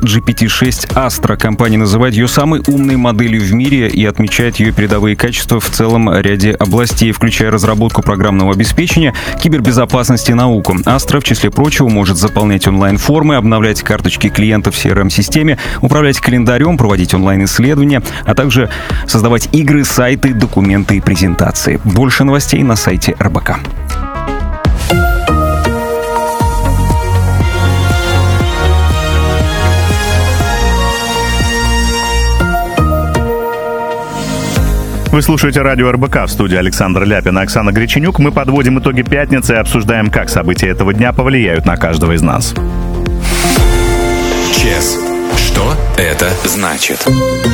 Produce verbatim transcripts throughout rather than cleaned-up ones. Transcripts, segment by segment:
джи пи ти шесть Astra. Компания называет ее самой умной моделью в мире и отмечает ее передовые качества в целом ряде областей, включая разработку программного обеспечения, кибербезопасности и науку. Astra, в числе прочего, может заполнять онлайн-формы, обновлять карточки клиентов в си ар эм-системе, управлять календарем, проводить онлайн-исследования, а также создавать игры, сайты, документы и презентации. Больше новостей на сайте эр бэ ка. Вы слушаете радио эр бэ ка, в студии Александр Ляпин и Оксана Греченюк. Мы подводим итоги пятницы и обсуждаем, как события этого дня повлияют на каждого из нас. ЧЕС. Что это значит?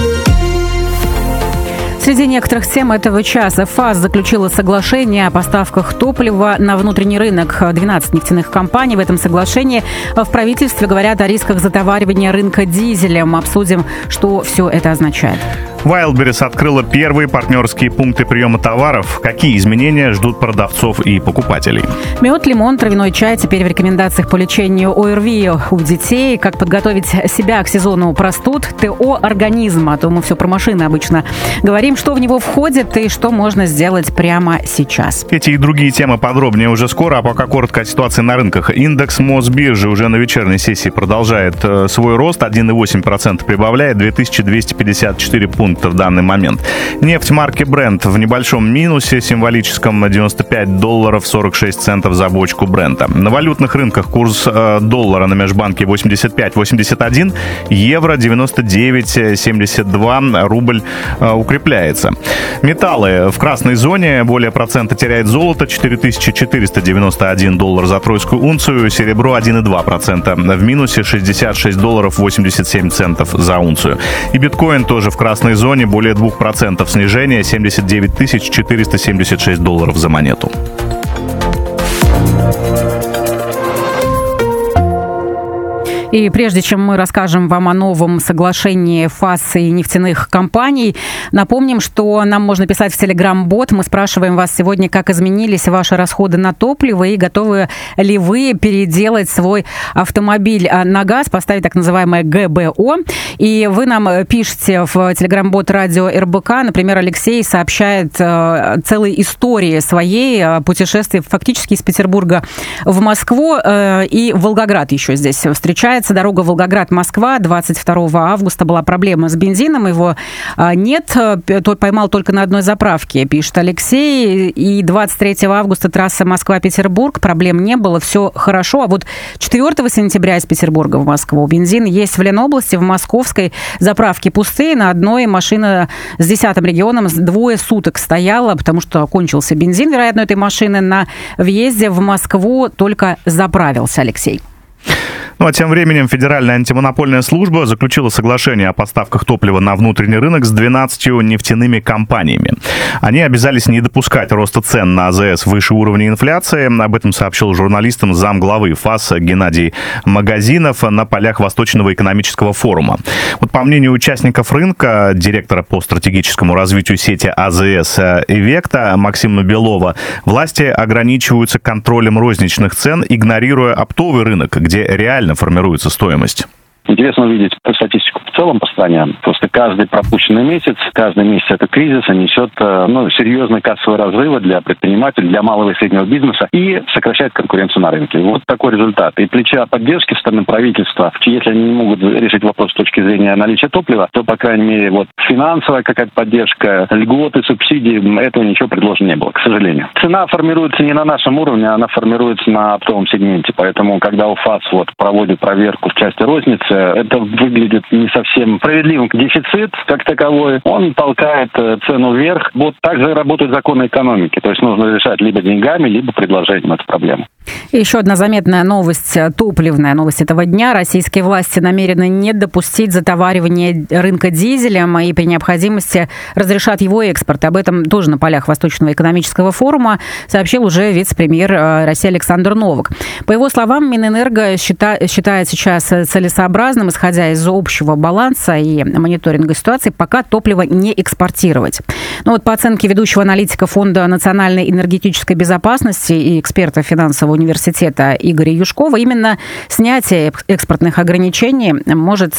Среди некоторых тем этого часа ФАС заключила соглашение о поставках топлива на внутренний рынок. двенадцать нефтяных компаний в этом соглашении. В правительстве говорят о рисках затоваривания рынка дизелем. Обсудим, что все это означает. Wildberries открыла первые партнерские пункты приема товаров. Какие изменения ждут продавцов и покупателей? Мед, лимон, травяной чай теперь в рекомендациях по лечению о эр ви у детей. Как подготовить себя к сезону простуд, ТО организма. А то мы все про машины обычно говорим, что в него входит и что можно сделать прямо сейчас. Эти и другие темы подробнее уже скоро, а пока коротко о ситуации на рынках. Индекс Мосбиржи уже на вечерней сессии продолжает свой рост. один и восемь десятых процента прибавляет, две тысячи двести пятьдесят четыре пункта в данный момент. Нефть марки Brent в небольшом минусе, символическом девяносто пять долларов сорок шесть центов за бочку Брента. На валютных рынках курс э, доллара на межбанке восемьдесят пять восемьдесят один, евро девяносто девять семьдесят два, рубль э, укрепляется. Металлы в красной зоне, более процента теряет золото, четыре тысячи четыреста девяносто один доллар за тройскую унцию, серебро один и два десятых процента в минусе, шестьдесят шесть долларов восемьдесят семь центов за унцию. И биткоин тоже в красной зоне, более двух процентов снижения, семьдесят девять тысяч четыреста семьдесят шесть долларов за монету. И прежде чем мы расскажем вам о новом соглашении ФАС и нефтяных компаний, напомним, что нам можно писать в Telegram-бот. Мы спрашиваем вас сегодня, как изменились ваши расходы на топливо и готовы ли вы переделать свой автомобиль на газ, поставить так называемое гэ бэ о. И вы нам пишете в Telegram-бот радио эр бэ ка. Например, Алексей сообщает целой истории своей путешествия фактически из Петербурга в Москву и в Волгоград еще здесь встречается. Дорога Волгоград-Москва. двадцать второго августа была проблема с бензином. Его нет. Тот поймал только на одной заправке, пишет Алексей. И двадцать третьего августа трасса Москва-Петербург. Проблем не было. Все хорошо. А вот четвёртого сентября из Петербурга в Москву бензин есть в Ленобласти. В московской заправке пустые. На одной машина с десятым регионом двое суток стояла, потому что кончился бензин, вероятно, этой машины. На въезде в Москву только заправился Алексей. Ну а тем временем Федеральная антимонопольная служба заключила соглашение о поставках топлива на внутренний рынок с двенадцатью нефтяными компаниями. Они обязались не допускать роста цен на а зэ эс выше уровня инфляции. Об этом сообщил журналистам замглавы ФАС Геннадий Магазинов на полях Восточного экономического форума. Вот по мнению участников рынка, директора по стратегическому развитию сети а зэ эс «Эвекта» Максима Белова, власти ограничиваются контролем розничных цен, игнорируя оптовый рынок, где реально формируется стоимость. Интересно увидеть статистику в целом по стране. Просто каждый пропущенный месяц, каждый месяц это кризис, несет ну, серьезные кассовые разрывы для предпринимателей, для малого и среднего бизнеса и сокращает конкуренцию на рынке. Вот такой результат. И плеча поддержки со стороны правительства, если они не могут решить вопрос с точки зрения наличия топлива, то, по крайней мере, вот финансовая какая-то поддержка, льготы, субсидии, этого ничего предложено не было, к сожалению. Цена формируется не на нашем уровне, она формируется на оптовом сегменте. Поэтому, когда УФАС вот, проводит проверку в части розницы, это выглядит не совсем справедливым. Дефицит, как таковой, он толкает цену вверх. Вот так же работают законы экономики. То есть нужно решать либо деньгами, либо предложением эту проблему. И еще одна заметная новость, топливная новость этого дня. Российские власти намерены не допустить затоваривания рынка дизелем и при необходимости разрешат его экспорт. Об этом тоже на полях Восточного экономического форума сообщил уже вице-премьер России Александр Новак. По его словам, Минэнерго считает, считает сейчас целесообразным, исходя из общего баланса и мониторинга ситуации, пока топливо не экспортировать. Но вот по оценке ведущего аналитика Фонда национальной энергетической безопасности и эксперта финансового университета Игоря Юшкова, именно снятие экспортных ограничений может